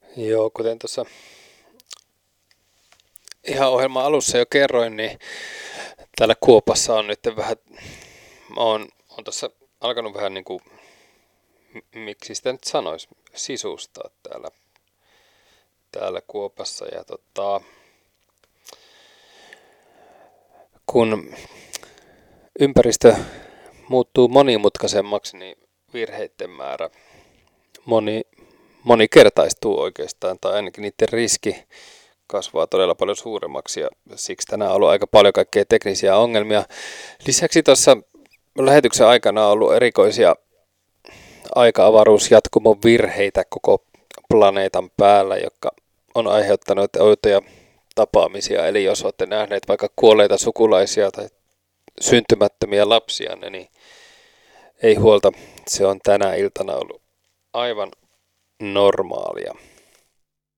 Joo, kuten tuossa ihan ohjelman alussa jo kerroin, niin täällä Kuopassa on nyt vähän, on tuossa alkanut vähän niin kuin, miksi sitä nyt sanoisi, sisustaa täällä Kuopassa. Ja kun ympäristö muuttuu monimutkaisemmaksi, niin virheiden määrä moni, monikertaistuu oikeastaan, tai ainakin niiden riski kasvaa todella paljon suuremmaksi, ja siksi tänään on ollut aika paljon kaikkea teknisiä ongelmia. Lisäksi tuossa lähetyksen aikana on ollut erikoisia aika-avaruusjatkumon virheitä koko planeetan päällä, jotka on aiheuttanut outoja tapaamisia. Eli jos olette nähneet vaikka kuolleita sukulaisia tai syntymättömiä lapsianne, niin ei huolta, se on tänä iltana ollut aivan normaalia.